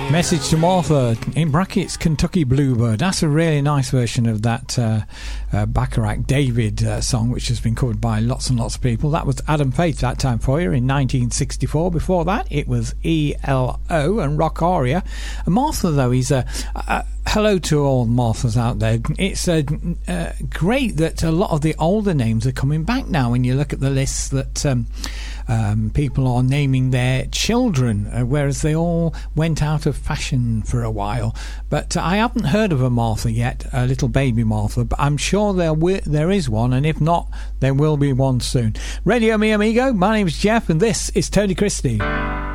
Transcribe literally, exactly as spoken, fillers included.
Message to Martha, in brackets, Kentucky Bluebird. That's a really nice version of that uh, uh, Bacharach David uh, song, which has been covered by lots and lots of people. That was Adam Faith that time for you in nineteen sixty-four. Before that, it was E L O and Rock Aria. And Martha, though, is a... a hello to all Marthas out there. It's uh, uh, great that a lot of the older names are coming back now when you look at the lists that um, um, people are naming their children, uh, whereas they all went out of fashion for a while. But uh, I haven't heard of a Martha yet, a little baby Martha, but I'm sure there wi- there is one, and if not, there will be one soon. Radio Mi Amigo, my name's Jeff, and this is Tony Christie.